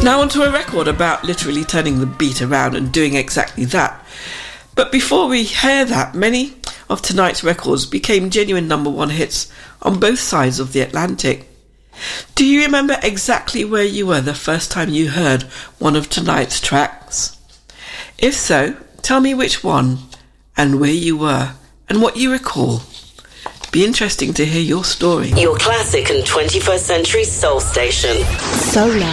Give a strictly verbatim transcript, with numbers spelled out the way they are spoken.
Now onto a record about literally turning the beat around and doing exactly that. But before we hear that, many of tonight's records became genuine number one hits on both sides of the Atlantic. Do you remember exactly where you were the first time you heard one of tonight's tracks? If so, tell me which one and where you were and what you recall. Be interesting to hear your story. Your classic and twenty-first century soul station. Solar.